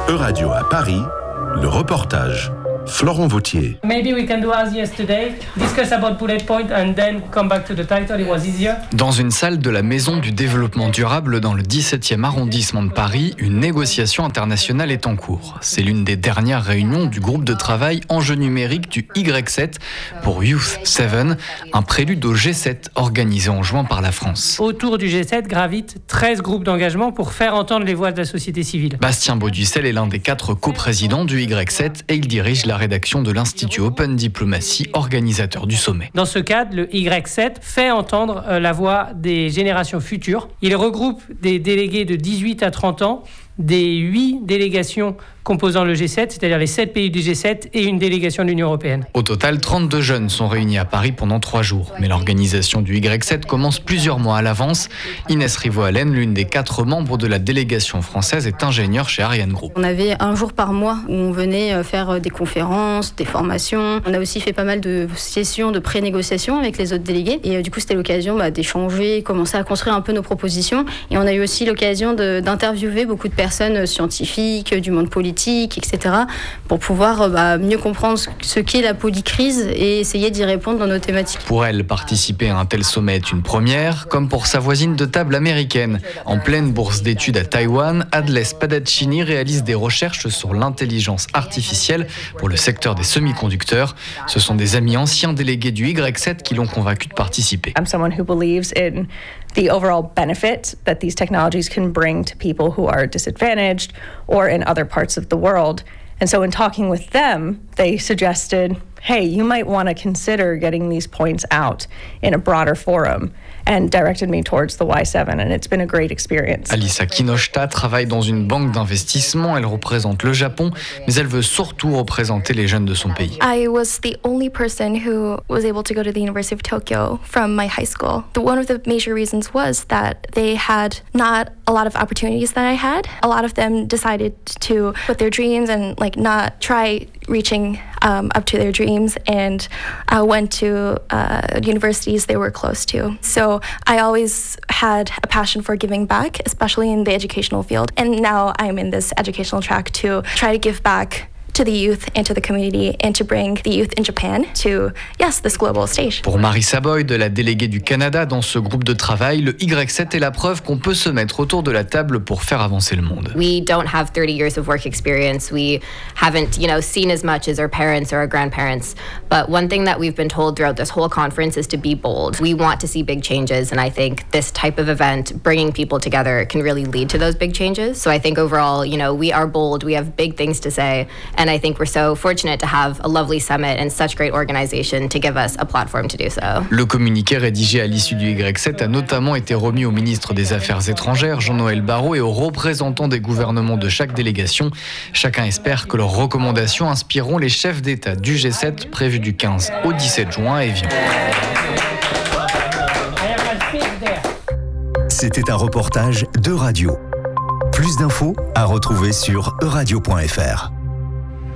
Euradio à Paris, le reportage. Florent Vautier. Maybe we can do as yesterday, discuss about bullet point and then come back to the title, it was easier. Dans une salle de la Maison du Développement Durable dans le 17e arrondissement de Paris, une négociation internationale est en cours. C'est l'une des dernières réunions du groupe de travail enjeux numériques du Y7 pour Youth 7, un prélude au G7 organisé en juin par la France. Autour du G7 gravitent 13 groupes d'engagement pour faire entendre les voix de la société civile. Bastien Baudussel est l'un des 4 coprésidents du Y7 et il dirige la rédaction de l'Institut Open Diplomacy, organisateur du sommet. Dans ce cadre, le Y7 fait entendre la voix des générations futures. Il regroupe des délégués de 18 à 30 ans, des 8 délégations composant le G7, c'est-à-dire les 7 pays du G7 et une délégation de l'Union européenne. Au total, 32 jeunes sont réunis à Paris pendant 3 jours. Mais l'organisation du Y7 commence plusieurs mois à l'avance. Inès Rivo-Allen, l'une des 4 membres de la délégation française, est ingénieure chez Ariane Group. On avait un jour par mois où on venait faire des conférences, des formations. On a aussi fait pas mal de sessions de pré-négociation avec les autres délégués. Et du coup, c'était l'occasion d'échanger, commencer à construire un peu nos propositions. Et on a eu aussi l'occasion d'interviewer beaucoup de personnes scientifiques, du monde politique, etc., pour pouvoir mieux comprendre ce qu'est la polycrise et essayer d'y répondre dans nos thématiques. Pour elle, participer à un tel sommet est une première, comme pour sa voisine de table américaine. En pleine bourse d'études à Taïwan, Adles Padaccini réalise des recherches sur l'intelligence artificielle pour le secteur des semi-conducteurs. Ce sont des amis anciens délégués du Y7 qui l'ont convaincu de participer. I'm someone who believes in the overall benefit that these technologies can bring to people who are disadvantaged or in other parts of the world. And so in talking with them, they suggested, hey, you might want to consider getting these points out in a broader forum, and directed me towards the Y7, and it's been a great experience. Alisa Kinoshita travaille dans une banque d'investissement. Elle représente le Japon, mais elle veut surtout représenter les jeunes de son pays. I was the only person who was able to go to the University of Tokyo from my high school. One of the major reasons was that they had not a lot of opportunities that I had. A lot of them decided to put their dreams and not try reaching up to their dreams, and went to universities they were close to. So I always had a passion for giving back, especially in the educational field. And now I'm in this educational track to try to give back to the youth and to the community and to bring the youth in Japan to, this global stage. Pour Marissa Boyd, la déléguée du Canada dans ce groupe de travail, le Y7 est la preuve qu'on peut se mettre autour de la table pour faire avancer le monde. We don't have 30 years of work experience. We haven't, seen as much as our parents or our grandparents. But one thing that we've been told throughout this whole conference is to be bold. We want to see big changes, and I think this type of event, bringing people together, can really lead to those big changes. So I think overall, we are bold. We have big things to say, and I think we're so fortunate to have a lovely summit and such great organization to give us a platform to do so. Le communiqué rédigé à l'issue du Y7 a notamment été remis au ministre des Affaires étrangères, Jean-Noël Barrot, et aux représentants des gouvernements de chaque délégation. Chacun espère que leurs recommandations inspireront les chefs d'État du G7 prévus du 15 au 17 juin à Évian. C'était un reportage d'Euradio. Plus d'infos à retrouver sur euradio.fr.